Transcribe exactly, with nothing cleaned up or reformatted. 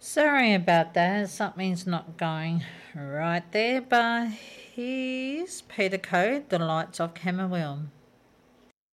Sorry about that. Something's not going right there, but here's Peter Code, The Lights of Camberwell.